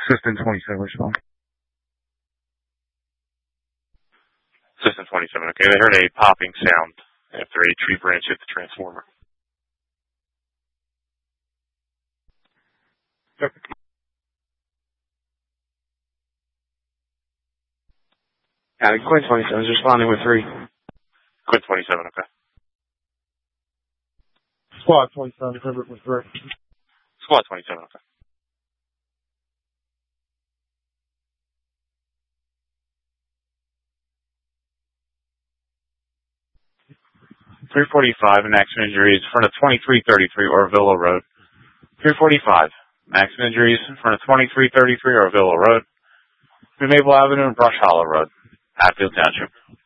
System 27, respond. System 27, okay. They heard a popping sound after a tree branch hit the transformer. Yep. Quinn 27 is responding with 3. Quinn 27, okay. Squad 27, Herbert with 3. Squad 27, okay. .345, maximum injuries in front of 2333 Orvilla Road. 345, maximum injuries in front of 2333 Orvilla Road. Maple Avenue and Brush Hollow Road, Hatfield Township.